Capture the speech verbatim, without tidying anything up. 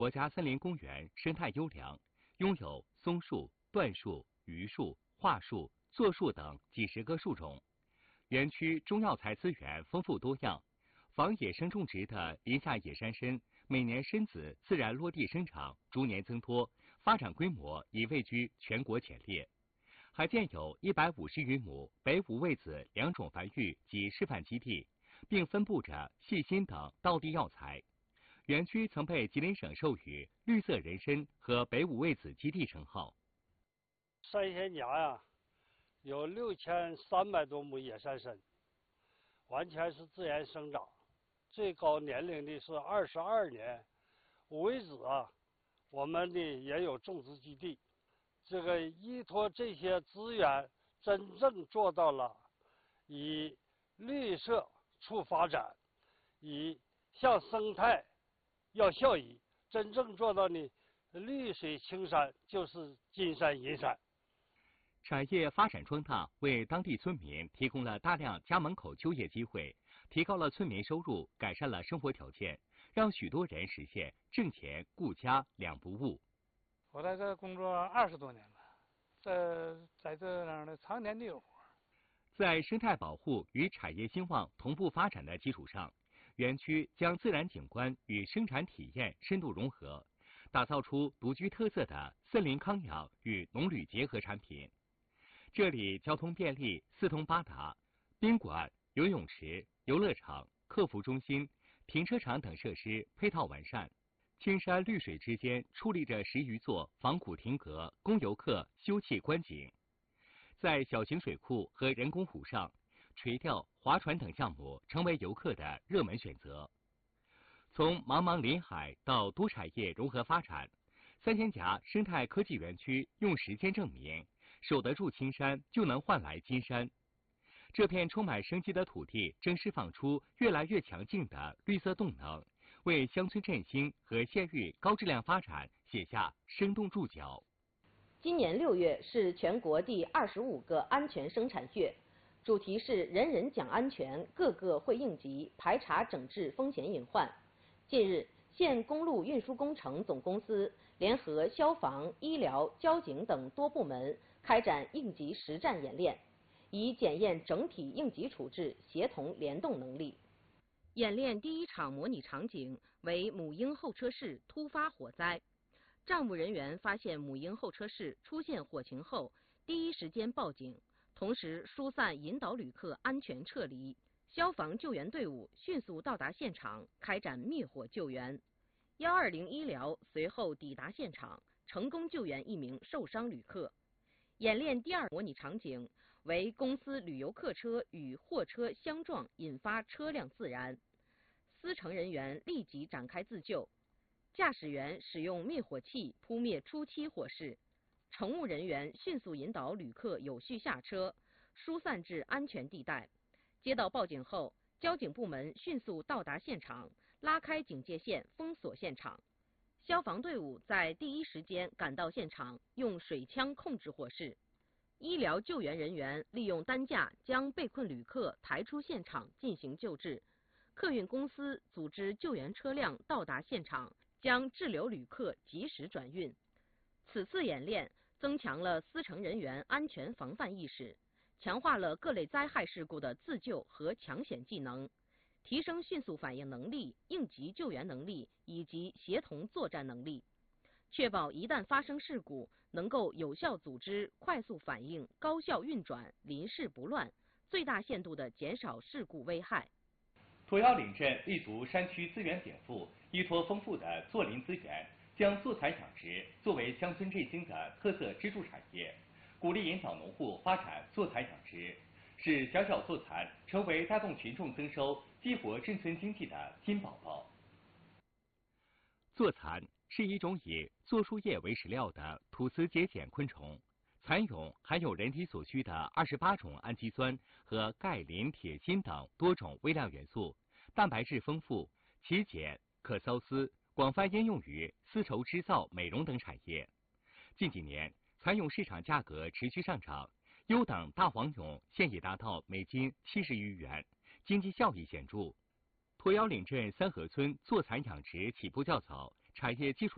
国家森林公园生态优良，拥有松树、椴树、榆树、桦树、柞树等几十个树种。园区中药材资源丰富多样，仿野生种植的林下野山参每年参子自然落地生长，逐年增多，发展规模已位居全国前列。还建有一百五十余亩北五味子两种繁育及示范基地，并分布着细心等道地药材。园区曾被吉林省授予“绿色人参”和“北五味子基地”称号。 三仙夹呀，有六千三百多亩野山参，完全是自然生长，最高年龄的是二十二年。五味子啊，我们的也有种植基地。这个依托这些资源，真正做到了以绿色促发展，以向生态要效益，真正做到呢绿水青山就是金山银山。 产业发展壮大，为当地村民提供了大量家门口就业机会，提高了村民收入，改善了生活条件，让许多人实现挣钱顾家两不误。 我在这工作二十多年了，在在这样的常年的有活。 在生态保护与产业兴旺同步发展的基础上，园区将自然景观与生产体验深度融合，打造出独具特色的森林康养与农旅结合产品。这里交通便利，四通八达，宾馆、游泳池、游乐场、客服中心、停车场等设施配套完善。青山绿水之间矗立着十余座仿古亭阁，供游客休憩观景。在小型水库和人工湖上，垂钓、划船等项目成为游客的热门选择。从茫茫林海到多产业融合发展，三仙夹生态科技园区用时间证明，守得住青山，就能换来金山。这片充满生机的土地正释放出越来越强劲的绿色动能，为乡村振兴和县域高质量发展写下生动注脚。 今年六月是全国第二十五个安全生产月，主题是人人讲安全，个个会应急，排查整治风险隐患。近日，县公路运输工程总公司联合消防、医疗、交警等多部门开展应急实战演练，以检验整体应急处置协同联动能力。演练第一场模拟场景为母婴候车室突发火灾，站务人员发现母婴候车室出现火情后，第一时间报警，同时疏散引导旅客安全撤离。消防救援队伍迅速到达现场，开展灭火救援。幺二零医疗随后抵达现场，成功救援一名受伤旅客。演练第二模拟场景为公司旅游客车与货车相撞，引发车辆自燃，司乘人员立即展开自救，驾驶员使用灭火器扑灭初期火势，乘务人员迅速引导旅客有序下车，疏散至安全地带。接到报警后，交警部门迅速到达现场，拉开警戒线，封锁现场。消防队伍在第一时间赶到现场，用水枪控制火势。医疗救援人员利用担架将被困旅客抬出现场进行救治。客运公司组织救援车辆到达现场，将滞留旅客及时转运。此次演练增强了司乘人员安全防范意识，强化了各类灾害事故的自救和抢险技能，提升迅速反应能力、应急救援能力以及协同作战能力，确保一旦发生事故，能够有效组织、快速反应、高效运转、临事不乱，最大限度地减少事故危害。 驼腰岭镇立足山区资源禀赋，依托丰富的作林资源，将坐蚕养殖作为乡村振兴的特色支柱产业，鼓励引导农户发展坐蚕养殖，使小小坐蚕成为带动群众增收、激活镇村经济的金宝宝。坐蚕是一种以柞树叶为食料的土丝节俭昆虫，蚕蛹含有人体所需的二十八种氨基酸和钙、磷、铁、锌等多种微量元素，蛋白质丰富，其碱可缫丝，广泛应用于丝绸织造、美容等产业。近几年，蚕蛹市场价格持续上涨，优等大黄蛹现已达到每斤七十余元，经济效益显著。驼腰岭镇三河村坐蚕养殖起步较早，产业基础